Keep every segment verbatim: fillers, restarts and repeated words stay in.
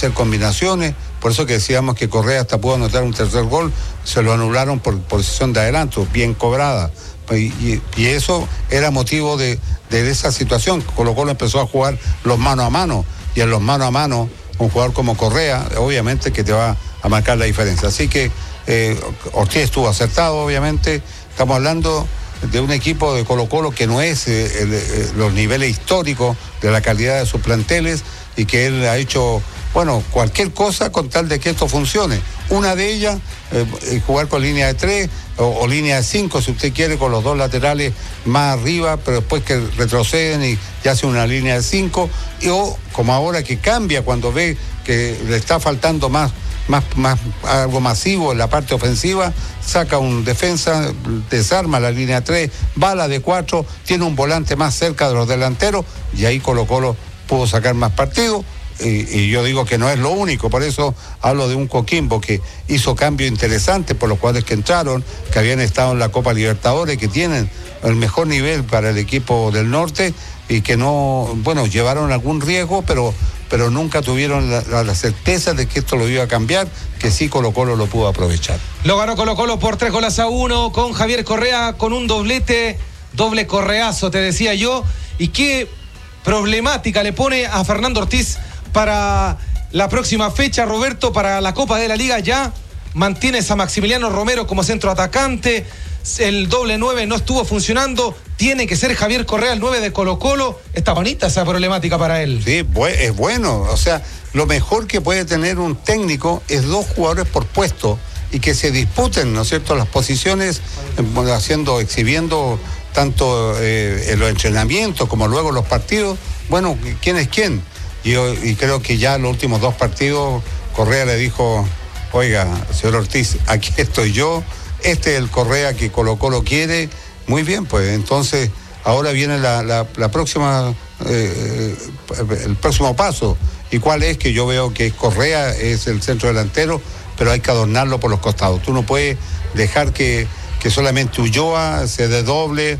hacer combinaciones. Por eso que decíamos que Correa hasta pudo anotar un tercer gol, se lo anularon por posición de adelanto, bien cobrada. Y, y, y eso era motivo de, de esa situación. Colo-Colo empezó a jugar los mano a mano, y en los mano a mano, un jugador como Correa, obviamente que te va a marcar la diferencia. Así que eh, Ortiz estuvo acertado, obviamente. Estamos hablando de un equipo de Colo-Colo que no es eh, el, eh, los niveles históricos de la calidad de sus planteles, y que él ha hecho, bueno, cualquier cosa con tal de que esto funcione. Una de ellas, eh, jugar con línea de tres o, o línea de cinco, si usted quiere, con los dos laterales más arriba, pero después que retroceden y ya hacen una línea de cinco, y, o como ahora que cambia cuando ve que le está faltando más, más, más algo masivo en la parte ofensiva, saca un defensa, desarma la línea tres, va a la de cuatro, tiene un volante más cerca de los delanteros, y ahí Colo-Colo pudo sacar más partido. Y, y yo digo que no es lo único, por eso hablo de un Coquimbo que hizo cambios interesantes por los jugadores que entraron, que habían estado en la Copa Libertadores, que tienen el mejor nivel para el equipo del norte, y que no, bueno, llevaron algún riesgo, pero, pero nunca tuvieron la, la, la certeza de que esto lo iba a cambiar, que sí Colo-Colo lo pudo aprovechar. Lo ganó Colo-Colo por tres goles a uno, con Javier Correa con un doblete, doble correazo, te decía yo, y qué problemática le pone a Fernando Ortiz para la próxima fecha, Roberto, para la Copa de la Liga. Ya mantienes a Maximiliano Romero como centro atacante, el doble nueve no estuvo funcionando, tiene que ser Javier Correa el nueve de Colo-Colo. Está bonita esa problemática para él. Sí, es bueno, o sea, lo mejor que puede tener un técnico es dos jugadores por puesto, y que se disputen, ¿no es cierto?, las posiciones, haciendo, exhibiendo tanto eh, en los entrenamientos como luego los partidos. Bueno, ¿quién es quién? Y, y creo que ya los últimos dos partidos Correa le dijo: oiga, señor Ortiz, aquí estoy yo, este es el Correa que Colo-Colo quiere. Muy bien, pues entonces ahora viene la, la, la próxima, eh, el próximo paso. ¿Y cuál es? Que yo veo que Correa es el centro delantero, pero hay que adornarlo por los costados. Tú no puedes dejar que, que solamente Ulloa se desdoble,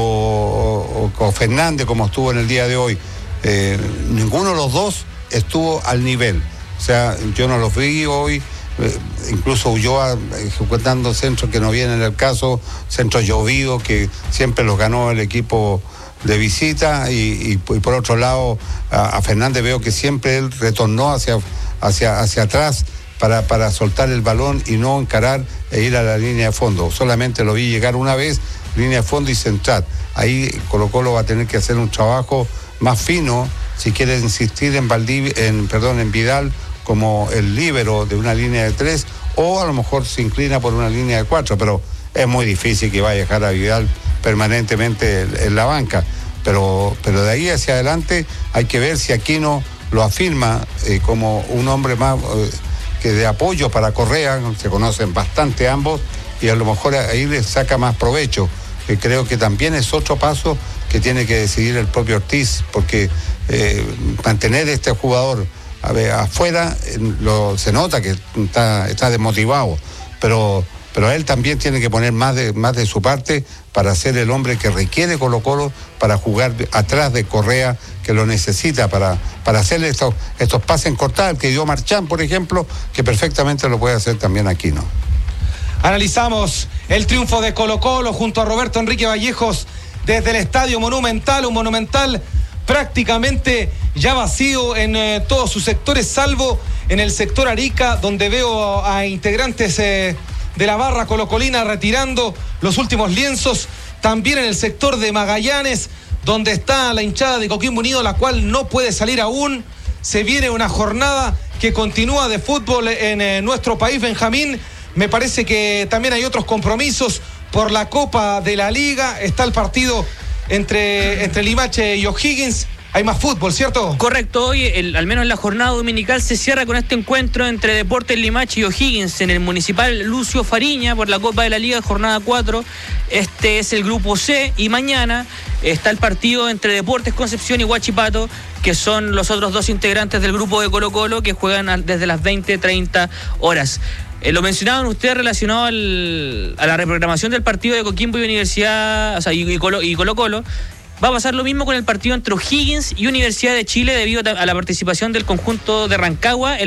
o, o, o Fernández, como estuvo en el día de hoy. Eh, ninguno de los dos estuvo al nivel. O sea, yo no los vi hoy, eh, incluso Ulloa ejecutando centros que no vienen en el caso, centros llovidos que siempre los ganó el equipo de visita, y, y, y por otro lado a, a Fernández veo que siempre él retornó hacia, hacia, hacia atrás para, para soltar el balón y no encarar e ir a la línea de fondo. Solamente lo vi llegar una vez, línea de fondo y centrar. Ahí Colo-Colo va a tener que hacer un trabajo más fino si quiere insistir en Valdivia, en, perdón, en Vidal como el líbero de una línea de tres, o a lo mejor se inclina por una línea de cuatro, pero es muy difícil que vaya a dejar a Vidal permanentemente en, en la banca. Pero, pero de ahí hacia adelante hay que ver si Aquino lo afirma eh, como un hombre más eh, que de apoyo para Correa. Se conocen bastante ambos, y a lo mejor ahí le saca más provecho. Eh, creo que también es otro paso que tiene que decidir el propio Ortiz, porque eh, mantener este jugador a ver, afuera eh, lo, se nota que está, está desmotivado, pero, pero él también tiene que poner más de, más de su parte para ser el hombre que requiere Colo-Colo para jugar atrás de Correa, que lo necesita para, para hacerle estos, estos pases en cortada, que dio Marchán, por ejemplo, que perfectamente lo puede hacer también Aquino. Analizamos el triunfo de Colo-Colo junto a Roberto Enrique Vallejos desde el Estadio Monumental, un Monumental prácticamente ya vacío en eh, todos sus sectores, salvo en el sector Arica, donde veo a, a integrantes eh, de la barra colocolina retirando los últimos lienzos. También en el sector de Magallanes, donde está la hinchada de Coquimbo Unido, la cual no puede salir aún. Se viene una jornada que continúa de fútbol en eh, nuestro país, Benjamín. Me parece que también hay otros compromisos por la Copa de la Liga. Está el partido entre, entre Limache y O'Higgins. Hay más fútbol, ¿cierto? Correcto. Hoy, el, al menos la jornada dominical, se cierra con este encuentro entre Deportes Limache y O'Higgins en el Municipal Lucio Fariña por la Copa de la Liga, jornada cuatro. Este es el grupo C, y mañana está el partido entre Deportes Concepción y Huachipato, que son los otros dos integrantes del grupo de Colo-Colo, que juegan a, desde las veinte treinta horas. Eh, lo mencionaban ustedes relacionado al, a la reprogramación del partido de Coquimbo y Universidad, o sea, y, y, Colo, y Colo-Colo. Va a pasar lo mismo con el partido entre O'Higgins y Universidad de Chile, debido a la participación del conjunto de Rancagua en